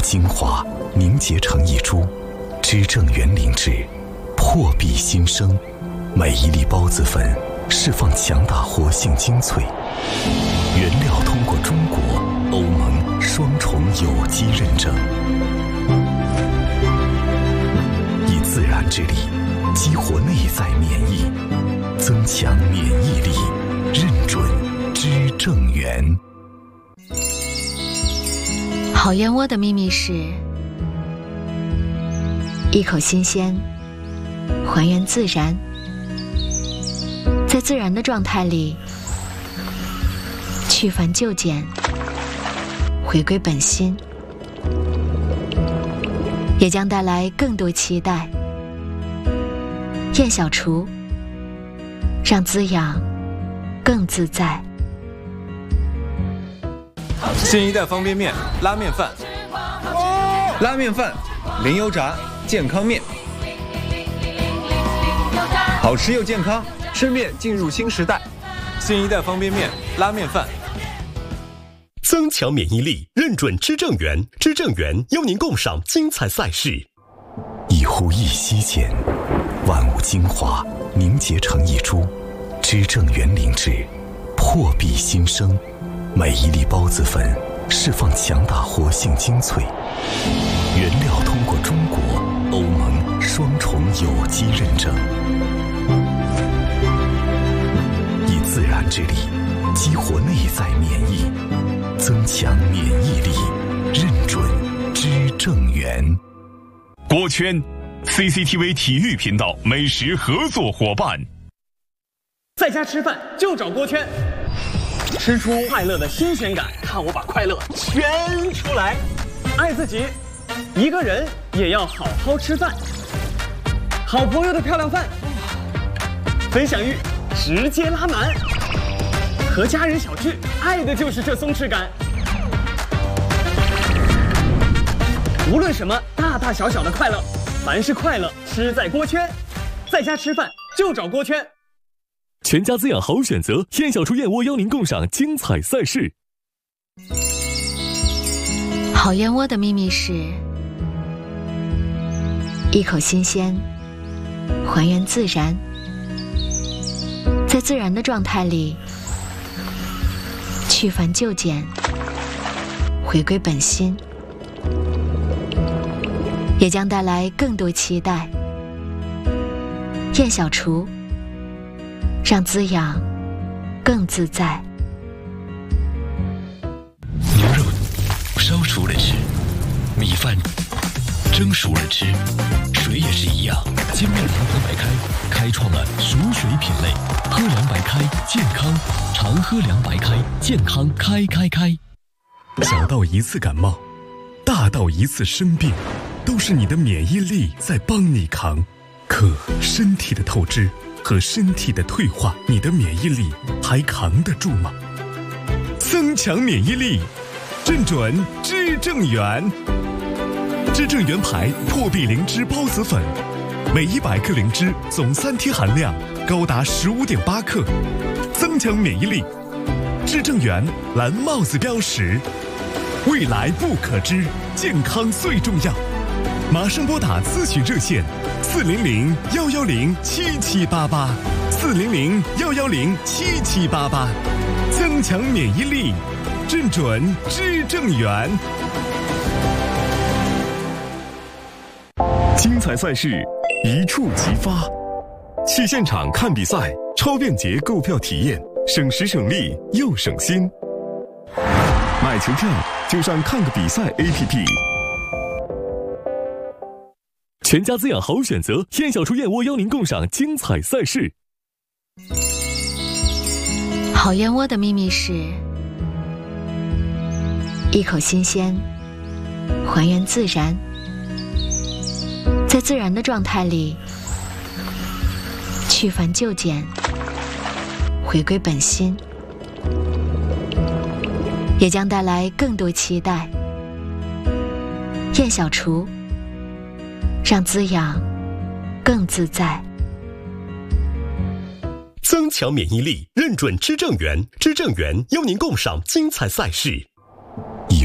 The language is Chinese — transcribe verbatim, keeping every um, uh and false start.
精华凝结成一株，支正园灵芝，破壁新生。每一粒孢子粉释放强大活性精粹，原料通过中国、欧盟双重有机认证，以自然之力激活内在免疫，增强免疫力，认准知正源。 好燕窝的秘密是一口新鲜，还原自然，在自然的状态里去繁就简，回归本心，也将带来更多期待。燕小厨，让滋养更自在。 新一代方便面拉面饭， 拉面饭零油炸健康面，好吃又健康，吃面进入新时代。 新一代方便面拉面饭， 增强免疫力，认准知正源，知正源邀您共赏精彩赛事。 一呼一吸间，万物精华凝结成一株，知正园灵芝，破壁新生。每一粒孢子粉释放强大活性精粹，原料通过中国、欧盟双重有机认证，以自然之力激活内在免疫，增强免疫力，认准知正源。 锅圈 C C T V 体育频道美食合作伙伴。 在家吃饭就找锅圈，吃出快乐的新鲜感，看我把快乐圈出来。爱自己，一个人也要好好吃饭。好朋友的漂亮饭，分享欲直接拉满。和家人小聚，爱的就是这松弛感。无论什么大大小小的快乐，凡是快乐吃在锅圈。在家吃饭就找锅圈。 全家滋养好选择，燕小厨燕窝邀您共赏精彩赛事。 好燕窝的秘密是一口新鲜，还原自然，在自然的状态里去繁就简，回归本心，也将带来更多期待。燕小厨，让滋养更自在。 牛肉烧熟了吃，米饭蒸熟了吃，水也是一样。金麦郎喝白开开创了熟水品类，喝凉白开健康，常喝凉白开健康开开开。 小到一次感冒，大到一次生病，都是你的免疫力在帮你扛。可身体的透支和身体的退化，你的免疫力还扛得住吗？增强免疫力，认准知正源。知正源牌破壁灵芝孢子粉，每一百克灵芝总三贴含量高达十五点八克，增强免疫力。知正源蓝帽子标识，未来不可知，健康最重要。马上拨打咨询热线四零零幺幺零七七八八，四零零幺幺零七七八八，增强免疫力，认准知正源。 精彩赛事一触即发，去现场看比赛，超便捷购票体验，省时省力又省心。买球票就上看个比赛 A P P。全家滋养好选择，燕小厨燕窝邀您共赏精彩赛事。 好燕窝的秘密是一口新鲜，还原自然，在自然的状态里去繁就简，回归本心，也将带来更多期待。燕小厨，让滋养更自在。 增强免疫力，认准知正源，知正源邀您共赏精彩赛事。